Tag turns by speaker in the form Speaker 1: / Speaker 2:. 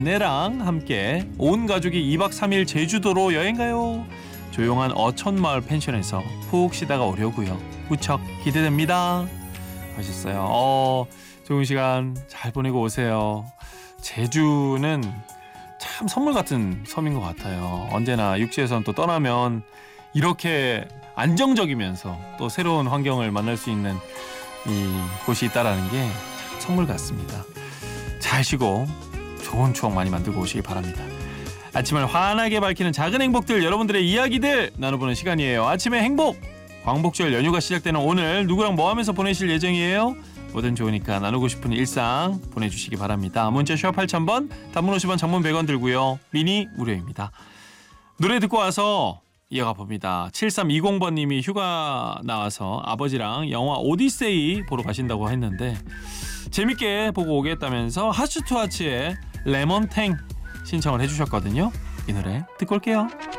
Speaker 1: 아내랑 함께 온 가족이 2박 3일 제주도로 여행 가요. 조용한 어촌마을 펜션에서 푹 쉬다가 오려고요. 무척 기대됩니다. 하셨어요. 좋은 시간 잘 보내고 오세요. 제주는 참 선물 같은 섬인 것 같아요. 언제나 육지에서는 또 떠나면 이렇게 안정적이면서 또 새로운 환경을 만날 수 있는 곳이 있다는 게 선물 같습니다. 잘 쉬고 좋은 추억 많이 만들고 오시기 바랍니다. 아침을 환하게 밝히는 작은 행복들, 여러분들의 이야기들 나눠보는 시간이에요. 아침의 행복! 광복절 연휴가 시작되는 오늘 누구랑 뭐 하면서 보내실 예정이에요? 뭐든 좋으니까 나누고 싶은 일상 보내주시기 바랍니다. 문자 샵 8000번, 단문 50원, 장문 100원 들고요. 미니 무료입니다. 노래 듣고 와서 이어가 봅니다. 7320번님이 휴가 나와서 아버지랑 영화 오디세이 보러 가신다고 했는데 재밌게 보고 오겠다면서 하츠투하츠의 레몬탱 신청을 해주셨거든요. 이 노래 듣고 올게요.